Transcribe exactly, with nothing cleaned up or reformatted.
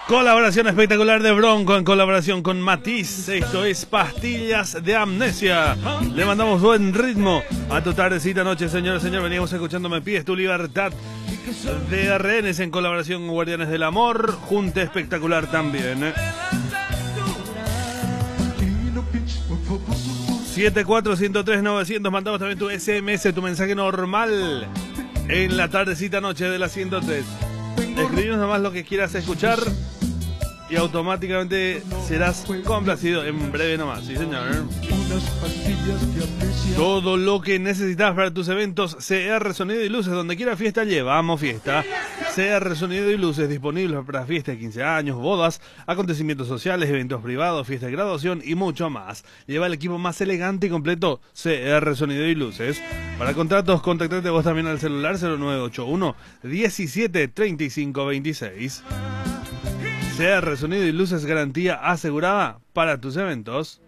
Colaboración espectacular de Bronco en colaboración con Matiz. Esto es Pastillas de Amnesia. Le mandamos buen ritmo a tu tardecita noche, señores, señor. Veníamos escuchando Me Pides Tu Libertad de R Ns en colaboración con Guardianes del Amor. Junte espectacular también, ¿eh? siete cuatro uno cero tres nueve cero cero. Mandamos también tu S M S, tu mensaje normal en la tardecita noche de la ciento tres. Escribinos nomás lo que quieras escuchar y automáticamente serás complacido en breve nomás. Sí, señor. Todo lo que necesitas para tus eventos. C R Sonido y Luces. Donde quiera fiesta, llevamos fiesta. C R Sonido y Luces, disponibles para fiestas de quince años, bodas, acontecimientos sociales, eventos privados, fiesta de graduación y mucho más. Lleva el equipo más elegante y completo. C R Sonido y Luces. Para contratos, contactate vos también al celular cero nueve ocho uno diecisiete treinta y cinco veintiséis. C R Sonido y Luces, garantía asegurada para tus eventos.